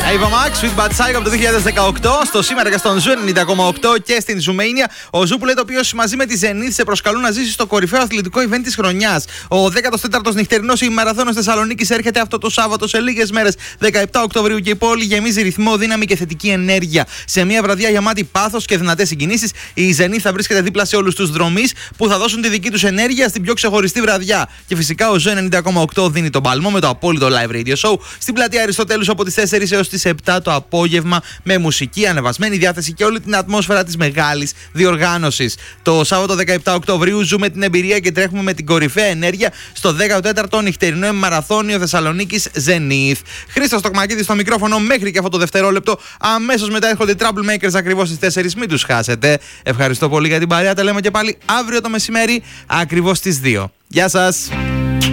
Ava Max, Sweet Bad Psycho από το 2018. Στο σήμερα και στον Ζου 90,8 και στην Ζουμania. Ο Ζούπουλετ, ο οποίος μαζί με τη Zenith σε προσκαλούν να ζήσει στο κορυφαίο αθλητικό event της χρονιάς. Ο 14ος νυχτερινός ημαραθώνος Θεσσαλονίκης έρχεται αυτό το Σάββατο σε λίγες μέρες, 17 Οκτωβρίου, και η πόλη γεμίζει ρυθμό, δύναμη και θετική ενέργεια. Σε μια βραδιά γεμάτη πάθος και δυνατές συγκινήσεις, η Zenith θα βρίσκεται δίπλα σε όλους τους δρομείς που θα δώσουν τη δική τους ενέργεια στην πιο ξεχωριστή βραδιά. Και φυσικά ο Ζου 90,8 δίνει τον παλμό με το απόλυτο live radio show στην πλατεία Αριστοτέλους από τις 4 έως τις 7 το απόγευμα, με μουσική, ανεβασμένη διάθεση και όλη την ατμόσφαιρα της μεγάλης διοργάνωσης. Το Σάββατο 17 Οκτωβρίου ζούμε την εμπειρία και τρέχουμε με την κορυφαία ενέργεια στο 14ο νυχτερινό μαραθώνιο Θεσσαλονίκης Zenith. Χρήστος Τοκμακίδης στο μικρόφωνο μέχρι και αυτό το δευτερόλεπτο. Αμέσως μετά έρχονται οι Troublemakers ακριβώς στις 4. Μην τους χάσετε. Ευχαριστώ πολύ για την παρέα. Τα λέμε και πάλι αύριο το μεσημέρι ακριβώς στις 2. Γεια σας!